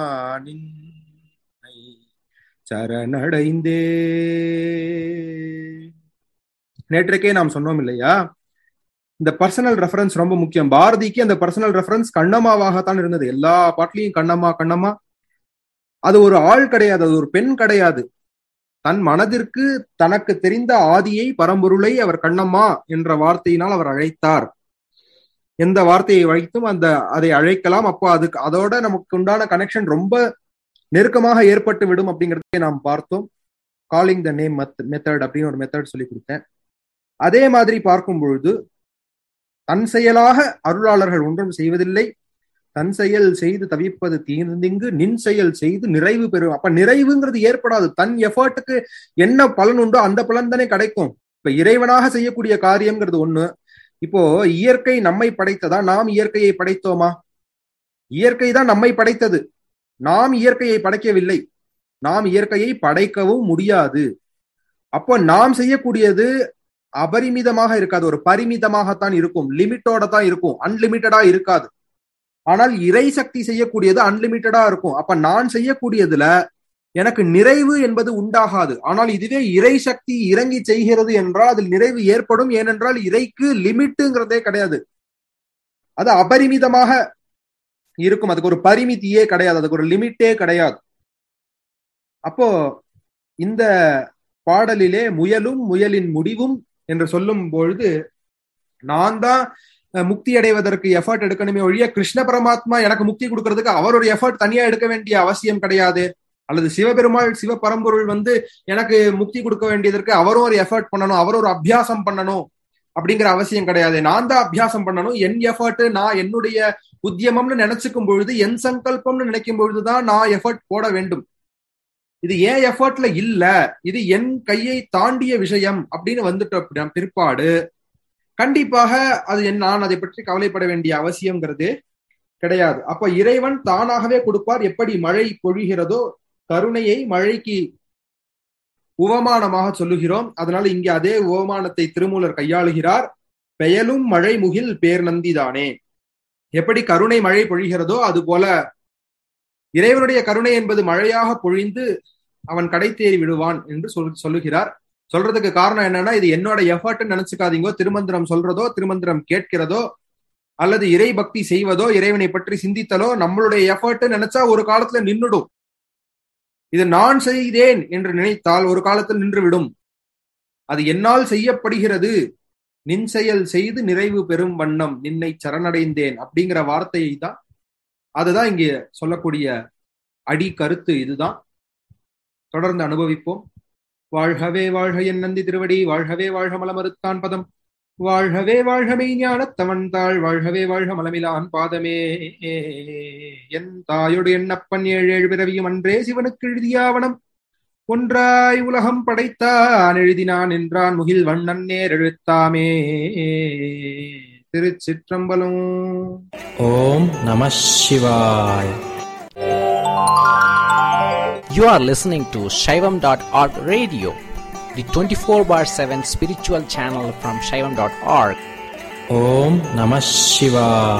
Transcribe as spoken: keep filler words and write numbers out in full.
நின்னை சரணடைந்தே. நேற்றைக்கே நாம் சொன்னோம் இல்லையா, இந்த பர்சனல் ரெஃபரன்ஸ் ரொம்ப முக்கியம். பாரதிக்கு அந்த பர்சனல் ரெஃபரன்ஸ் கண்ணம்மாவாகத்தான் இருந்தது. எல்லா பாட்டிலையும் கண்ணம்மா கண்ணம்மா. அது ஒரு ஆள் கிடையாது, அது ஒரு பெண் கிடையாது. தன் மனதிற்கு தனக்கு தெரிந்த ஆதியை பரம்பொருளை அவர் கண்ணம்மா என்ற வார்த்தையினால் அவர் அழைத்தார். எந்த வார்த்தையை வைத்தும் அந்த அதை அழைக்கலாம். அப்போ அதுக்கு அதோட நமக்கு உண்டான கனெக்ஷன் ரொம்ப நெருக்கமாக ஏற்பட்டு விடும் அப்படிங்கிறதை நாம் பார்த்தோம். காலிங் த நேம் மெத்தட் அப்படின்னு ஒரு மெத்தட் சொல்லி கொடுத்தேன். அதே மாதிரி பார்க்கும் பொழுது தன் செயலாக அருளாளர்கள் ஒன்றும் செய்வதில்லை. தன் செயல் செய்து தவிப்பது தீர்ந்திங்கு நின் செயல் செய்து நிறைவு பெறும். அப்ப நிறைவுங்கிறது ஏற்படாது. தன் எஃபர்ட்டுக்கு என்ன பலன் உண்டோ அந்த பலன் தானே கிடைக்கும். இப்ப இறைவனாக செய்யக்கூடிய காரியம்ங்கிறது ஒண்ணு. இப்போ இயற்கை நம்மை படைத்ததா, நாம் இயற்கையை படைத்தோமா? இயற்கை தான் நம்மை படைத்தது, நாம் இயற்கையை படைக்கவில்லை. நாம் இயற்கையை படைக்கவும் முடியாது. அப்போ நாம் செய்யக்கூடியது அபரிமிதமாக இருக்காது, ஒரு பரிமிதமாகத்தான் இருக்கும், லிமிட்டோட தான் இருக்கும், அன்லிமிட்டடா இருக்காது. ஆனால் இறை சக்தி செய்யக்கூடியது அன்லிமிட்டடா இருக்கும். அப்ப நான் செய்யக்கூடியதுல எனக்கு நிறைவு என்பது உண்டாகாது. ஆனால் இதுவே இறை சக்தி இறங்கி செய்கிறது என்றால் அதில் நிறைவு ஏற்படும். ஏனென்றால் இறைக்கு லிமிட்டுங்கிறதே கிடையாது, அது அபரிமிதமாக இருக்கும். அதுக்கு ஒரு பரிமிதியே கிடையாது, அதுக்கு ஒரு லிமிட்டே கிடையாது. அப்போ இந்த பாடலிலே முயலும் முயலின் முடிவும் என்று சொல்லும் பொழுது நான் தான் முக்தி அடைவதற்கு எஃபர்ட் எடுக்கணுமே ஒழிய கிருஷ்ண பரமாத்மா எனக்கு முக்தி கொடுக்கறதுக்கு அவர் ஒரு எஃபர்ட் தனியா எடுக்க வேண்டிய அவசியம் கிடையாது. அல்லது சிவபெருமாள் சிவ பரம்பொருள் வந்து எனக்கு முக்தி கொடுக்க வேண்டியதற்கு அவரும் ஒரு எஃபர்ட் பண்ணணும், அவர் ஒரு அபியாசம் பண்ணணும் அப்படிங்கிற அவசியம் கிடையாது. நான் தான் அபியாசம் பண்ணணும். என் எஃபர்ட், நான் என்னுடைய உத்தியமம்னு நினைச்சுக்கும் பொழுது, என் சங்கல்பம்னு நினைக்கும் பொழுதுதான் நான் எஃபர்ட் போட வேண்டும். இது ஏன் எஃபர்ட்ல இல்ல, இது என் கையை தாண்டிய விஷயம் அப்படின்னு வந்துட்ட பிற்பாடு கண்டிப்பாக அது நான் அதை பற்றி கவலைப்பட வேண்டிய அவசியம்ங்கிறது கிடையாது. அப்ப இறைவன் தானாகவே கொடுப்பார். எப்படி மழை பொழிகிறதோ, கருணையை மழைக்கு உவமானமாக சொல்லுகிறோம். அதனால இங்கே அதே உவமானத்தை திருமூலர் கையாளுகிறார். பெயலும் மழை முகில் பேர் நந்திதானே. எப்படி கருணை மழை பொழிகிறதோ அது போல இறைவனுடைய கருணை என்பது மழையாக பொழிந்து அவன் கடை தேறி விடுவான் என்று சொல் சொல்லுகிறார். சொல்றதுக்கு காரணம் என்னன்னா, இது என்னோட எஃபர்ட் நினைச்சுக்காதீங்கோ. திருமந்திரம் சொல்றதோ, திருமந்திரம் கேட்கிறதோ, அல்லது இறை பக்தி செய்வதோ, இறைவனை பற்றி சிந்தித்தலோ நம்மளுடைய எஃபர்ட் நினைச்சா ஒரு காலத்துல நின்றுடும். இது நான் செய்தேன் என்று நினைத்தால் ஒரு காலத்தில் நின்று விடும். அது என்னால் செய்யப்படுகிறது, நின் செயல் செய்து நிறைவு பெறும் வண்ணம் நின்னை சரணடைந்தேன் அப்படிங்கிற வார்த்தையை தான், அதுதான் இங்கே சொல்லக்கூடிய அடி கருத்து. இதுதான் தொடர்ந்து அனுபவிப்போம். வாழ்கவே வாழ்க என் நந்தி திருவடி, வாழ்கவே வாழ்க மலமறுத்தான் பதம், வாழ்கவே வாழ்க மெய்ஞானத்தவன் தாள், வாழ்கவே வாழ்க மலமிலான் பாதமே. என் தாயோடு எண்ணப்பன் ஏழு ஏழு பிறவியும் அன்றே சிவனுக்கு எழுதியாவனம், ஒன்றாய் உலகம் படைத்தான் எழுதினான் என்றான் முகில் வண்ணன் நேர் எழுத்தாமே. திருச்சிற்றம்பலம். ஓம் நம சிவாய். You are listening to Shaivam dot org radio, the twenty-four bar seven spiritual channel from Shaivam dot org. Om Namah Shivaya.